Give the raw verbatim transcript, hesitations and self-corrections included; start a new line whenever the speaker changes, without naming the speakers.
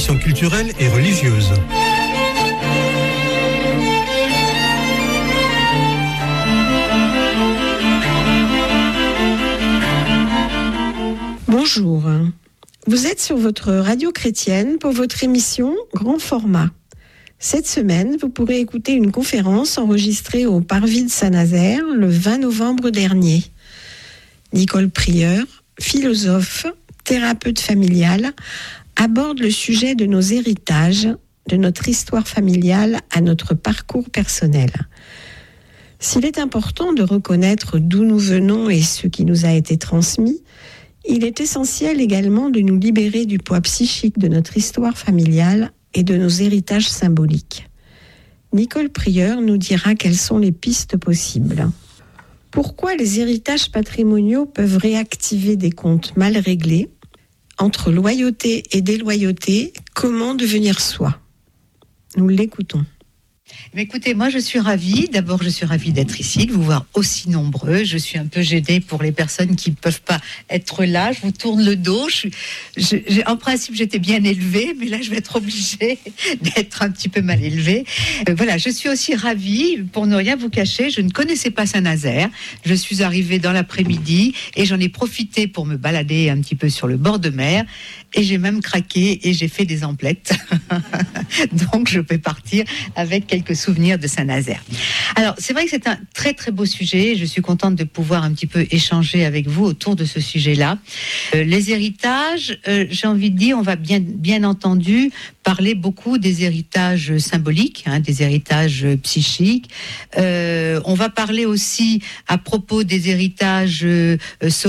information culturelle et religieuse.
Bonjour, vous êtes sur votre radio chrétienne pour votre émission Grand Format. Cette semaine, vous pourrez écouter une conférence enregistrée au Parvis de Saint-Nazaire le vingt novembre dernier. Nicole Prieur, philosophe, thérapeute familiale, aborde le sujet de nos héritages, de notre histoire familiale à notre parcours personnel. S'il est important de reconnaître d'où nous venons et ce qui nous a été transmis, il est essentiel également de nous libérer du poids psychique de notre histoire familiale et de nos héritages symboliques. Nicole Prieur nous dira quelles sont les pistes possibles. Pourquoi les héritages patrimoniaux peuvent réactiver des comptes mal réglés? Entre loyauté et déloyauté, comment devenir soi? Nous l'écoutons.
Mais écoutez, moi je suis ravie, d'abord je suis ravie d'être ici, de vous voir aussi nombreux. Je suis un peu gênée pour les personnes qui ne peuvent pas être là. Je vous tourne le dos. Je, je, je, en principe j'étais bien élevée, mais là je vais être obligée d'être un petit peu mal élevée. Euh, voilà, je suis aussi ravie, pour ne rien vous cacher, je ne connaissais pas Saint-Nazaire. Je suis arrivée dans l'après-midi et j'en ai profité pour me balader un petit peu sur le bord de mer. Et j'ai même craqué et j'ai fait des emplettes. Donc je peux partir avec quelques souvenirs de Saint-Nazaire. Alors c'est vrai que c'est un très très beau sujet. Je suis contente de pouvoir un petit peu échanger avec vous autour de ce sujet-là. Euh, les héritages, euh, j'ai envie de dire, on va bien, bien entendu parler beaucoup des héritages symboliques, hein, des héritages psychiques. Euh, on va parler aussi à propos des héritages euh,